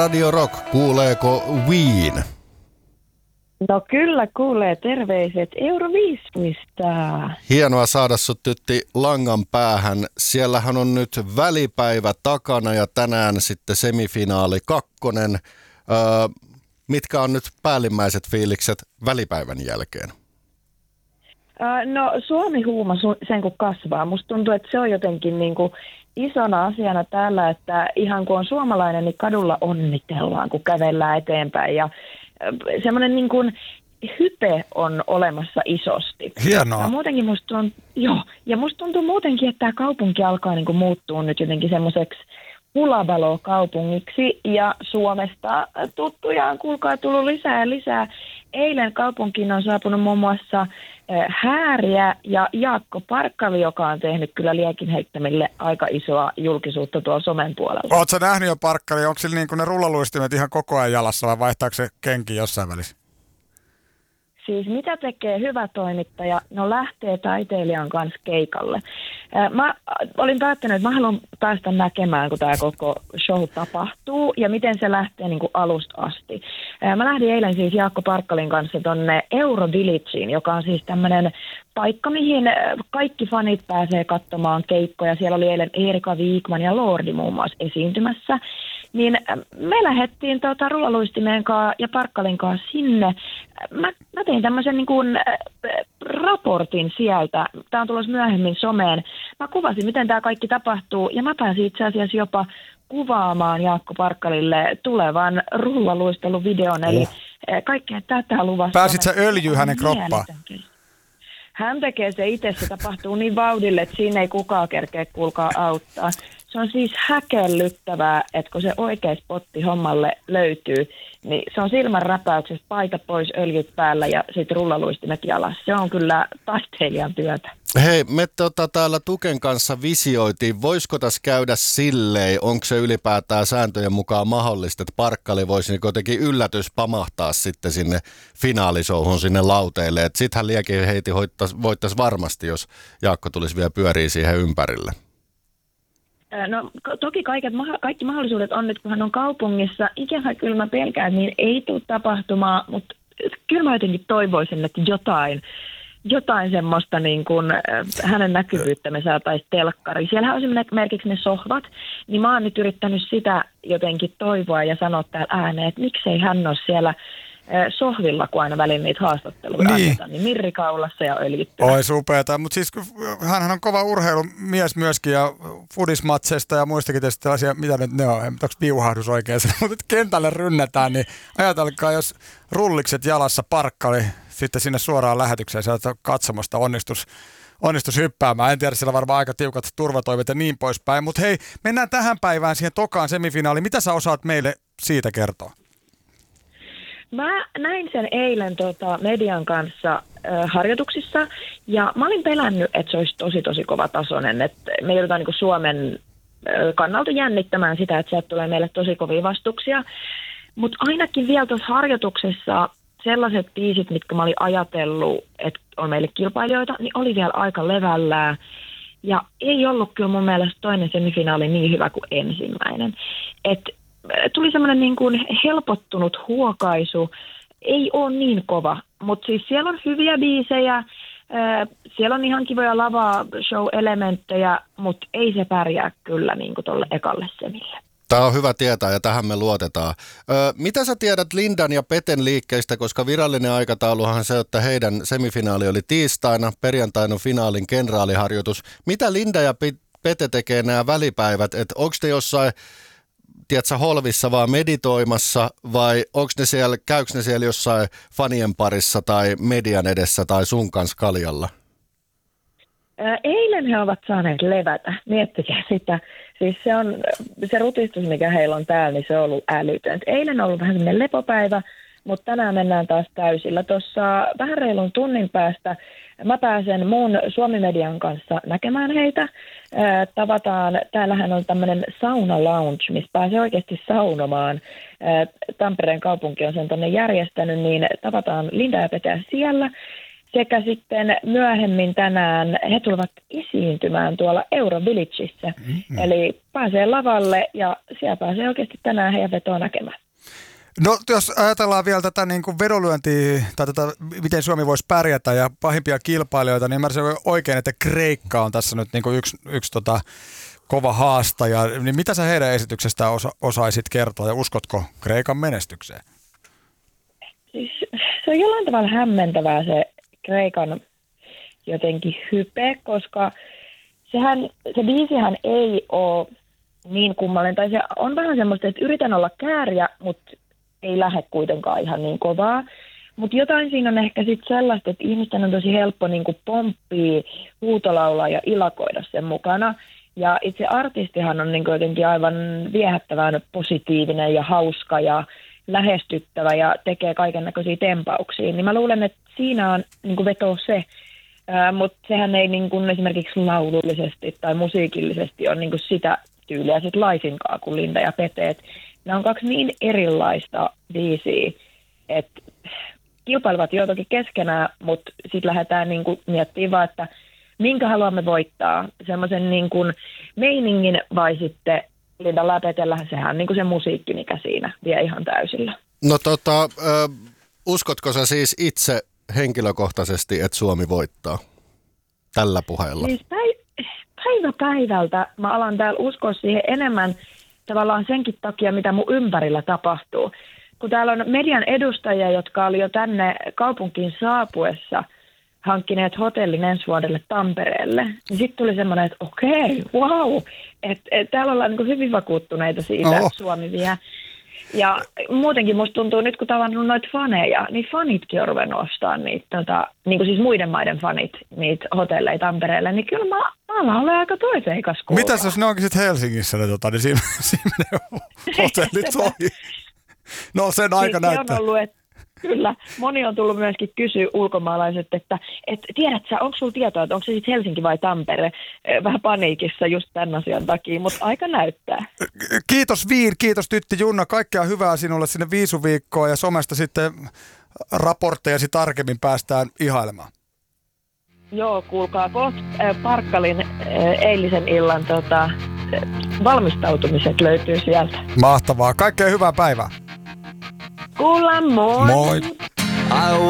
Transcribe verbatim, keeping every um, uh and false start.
Radio Rock, kuuleeko Ween? No kyllä kuulee, terveiset Euroviisuista. Hienoa saada sut tytti langan päähän. Siellähän on nyt välipäivä takana ja tänään sitten semifinaali kakkonen. Öö, mitkä on nyt päällimmäiset fiilikset välipäivän jälkeen? No Suomi-huuma sen kun kasvaa. Musta tuntuu, että se on jotenkin niin kuin isona asiana täällä, että ihan kun on suomalainen, niin kadulla onnitellaan, kun kävellään eteenpäin. Ja semmoinen niin kuin hype on olemassa isosti. Hienoa. Ja muutenkin musta tuntuu, joo, ja musta tuntuu muutenkin, että tämä kaupunki alkaa niin kuin muuttua nyt jotenkin semmoiseksi Pulavalo-kaupungiksi, ja Suomesta tuttuja on kuulkaa tullut lisää ja lisää. Eilen kaupunkiin on saapunut muun muassa Hääriä ja Jaakko Parkkali, joka on tehnyt kyllä liekin heittämille aika isoa julkisuutta tuolla somen puolella. Ootko nähnyt jo Parkkali? Onko sillä niin kuin ne rullaluistimet ihan koko ajan jalassa vai vaihtaako se kenki jossain välissä? Siis mitä tekee hyvä toimittaja? No lähtee taiteilijan kanssa keikalle. Mä olin päättänyt, että mä haluan päästä näkemään, kun tämä koko show tapahtuu ja miten se lähtee niin kuin alusta asti. Mä lähdin eilen siis Jaakko Parkkalin kanssa tonne Eurovillageen, joka on siis tämmöinen paikka, mihin kaikki fanit pääsee katsomaan keikkoja. Siellä oli eilen Erika Wikman ja Lordi muun muassa esiintymässä. Niin me lähdettiin tuota rullaluistimeen ja Parkkalin kanssa sinne. Mä, mä tein tämmöisen niin kuin raportin sieltä. Tämä on tulossa myöhemmin someen. Mä kuvasin, miten tämä kaikki tapahtuu, ja mä pääsin itse asiassa jopa kuvaamaan Jaakko Parkkalille tulevan rullaluisteluvideon. Eli kaikkea tätä luvassa. Pääsit sä öljyä hänen kroppaan? Hän tekee se itse, se tapahtuu niin vauhdille, että siinä ei kukaan kerkeä kuulkaa auttaa. Se on siis häkellyttävää, että kun se oikea spotti hommalle löytyy, niin se on silmän räpäyksestä, paita pois, öljyt päällä ja sitten rullaluistimet jalassa. Se on kyllä taiteilijan työtä. Hei, me tota, täällä Tuken kanssa visioitiin, voisiko tässä käydä silleen, onko se ylipäätään sääntöjen mukaan mahdollista, että Parkkali voisi niin jotenkin yllätys pamahtaa sitten sinne finaalisouhun sinne lauteille. Sittenhän liekin heiti voittaisi varmasti, jos Jaakko tulisi vielä pyöriä siihen ympärille. No toki kaiket, kaikki mahdollisuudet on nyt, kun hän on kaupungissa. Ikävä kyllä mä pelkään, että niin ei tule tapahtumaan, mutta kyllä mä jotenkin toivoisin, että jotain, jotain semmoista niin kuin hänen näkyvyyttä me saataisiin telkkariin. Siellähän on esimerkiksi ne sohvat, niin mä oon nyt yrittänyt sitä jotenkin toivoa ja sanoa täällä ääneen, että miksei hän ole siellä sohvilla, kun aina välillä niitä haastatteluja niin. annetaan, niin mirrikaulassa ja öljyttynä. Oi supeeta, mutta siis hänhän on kova urheilumies myöskin ja fudismatseista ja muistakin tietysti tällaisia, mitä nyt ne on, onko piuhahdus oikein, mutta kentälle rynnätään, niin ajatelkaa, jos rullikset jalassa Parkkali sitten sinne suoraan lähetykseen, sieltä katsomosta onnistus, onnistus hyppäämään. En tiedä, siellä varmaan aika tiukat turvatoimet ja niin poispäin, mutta hei, mennään tähän päivään siihen tokaan semifinaaliin. Mitä sä osaat meille siitä kertoa? Mä näin sen eilen tota, median kanssa äh, harjoituksissa, ja mä olin pelännyt, että se olisi tosi tosi kova tasoinen, että me joudutaan niin kuin Suomen äh, kannalta jännittämään sitä, että sieltä tulee meille tosi kovia vastuksia, mutta ainakin vielä tuossa harjoituksessa sellaiset biisit, mitkä mä olin ajatellut, että on meille kilpailijoita, niin oli vielä aika levällään, ja ei ollut kyllä mun mielestä toinen semifinaali niin hyvä kuin ensimmäinen, että tuli semmoinen niin kuin helpottunut huokaisu. Ei ole niin kova, mutta siis siellä on hyviä biisejä, siellä on ihan kivoja lava-show-elementtejä, mutta ei se pärjää kyllä niin kuin tuolle ekalle semille. Tämä on hyvä tietää ja tähän me luotetaan. Ö, mitä sä tiedät Lindan ja Peten liikkeistä, koska virallinen aikatauluhan se, että heidän semifinaali oli tiistaina, perjantaina finaalin kenraaliharjoitus. Mitä Linda ja Pete tekee nämä välipäivät, että onko ne jossain tiedätkö, holvissa vaan meditoimassa vai onko ne siellä, käykö ne siellä jossain fanien parissa tai median edessä tai sun kanssa kaljalla? Eilen he ovat saaneet levätä, miettikää sitä. Siis se, on, se rutistus, mikä heillä on täällä, niin se on ollut älytön. Eilen on ollut vähän semmoinen lepopäivä, mutta tänään mennään taas täysillä. Tuossa vähän reilun tunnin päästä mä pääsen muun Suomi-median kanssa näkemään heitä. Ää, tavataan, täällähän on tämmöinen sauna lounge, missä pääsee oikeasti saunomaan. Ää, Tampereen kaupunki on sen tonne järjestänyt, niin tavataan Linda ja Petä siellä. sekä sitten myöhemmin tänään he tulevat esiintymään tuolla Eurovillageissa. Mm-hmm. Eli pääsee lavalle ja siellä pääsee oikeasti tänään heidän vetoa näkemään. No jos ajatellaan vielä tätä niin kuin vedonlyöntiä tai tätä, miten Suomi voisi pärjätä ja pahimpia kilpailijoita, niin ymmärsin oikein, että Kreikka on tässä nyt niin kuin yksi, yksi tota, kova haastaja. Niin mitä sä heidän esityksestään osa, osaisit kertoa ja uskotko Kreikan menestykseen? Siis, se on jollain tavalla hämmentävää se Kreikan jotenkin hype, koska sehän, se biisihän ei ole niin kummallinen, tai se on vähän semmoista, että yritän olla kääriä, mutta ei lähde kuitenkaan ihan niin kovaa. Mutta jotain siinä on ehkä sitten sellaista, että ihmisten on tosi helppo niinku pomppia, huutolaulaa ja ilakoida sen mukana. Ja itse artistihan on niinku jotenkin aivan viehättävän positiivinen ja hauska ja lähestyttävä ja tekee kaiken näköisiä tempauksia. Niin mä luulen, että siinä on niinku veto se, mutta sehän ei niinku esimerkiksi laulullisesti tai musiikillisesti ole niinku sitä tyyliä sit laisinkaan kuin Linda ja Pete. Et nämä on kaksi niin erilaista biisiä, että kilpailevat jo toki keskenään, mutta sitten lähdetään niinku miettimään vaan, että minkä haluamme voittaa, semmoisen niinku meiningin vai sitten Lindalla ja Petellä, sehän on niinku se musiikki, mikä siinä vie ihan täysillä. No tota, ö, uskotko sä siis itse henkilökohtaisesti, että Suomi voittaa tällä puheella? Siis päiv- päivä päivältä mä alan täällä uskoa siihen enemmän tavallaan senkin takia, mitä mun ympärillä tapahtuu. Kun täällä on median edustajia, jotka oli jo tänne kaupunkiin saapuessa hankkineet hotellin ensi vuodelle Tampereelle, niin sitten tuli semmoinen, että okei, wow, että et täällä ollaan niin hyvin vakuuttuneita siitä, Oho. että Suomi vie. Ja muutenkin musta tuntuu nyt, kun tavannut noita faneja, niin fanitkin on ruvennut ostamaan niitä, tota, niin kuin siis muiden maiden fanit, niitä hotelleja Tampereelle, niin kyllä mä, mä alan olla aika toiseikas kuulua. Mitäs jos ne onkin sitten Helsingissä, ne, tota, niin siinä, siinä menee hotellit ohi? No sen aika siis näyttää. On ollut, että kyllä, moni on tullut myöskin kysyä ulkomaalaiset, että et, tiedät sä, onko sulla tietoa, että onko se sitten Helsinki vai Tampere? Vähän paniikissa just tämän asian takia, mutta aika näyttää. Kiitos Viir, kiitos Tytti Junna, kaikkea hyvää sinulle sinne Viisuviikkoon ja somesta sitten raporttejasi tarkemmin päästään ihailemaan. Joo, kuulkaa, kohta äh, Parkkalin äh, eilisen illan tota, äh, valmistautumiset löytyy sieltä. Mahtavaa, kaikkea hyvää päivää. Kuullaan, moi! Moi!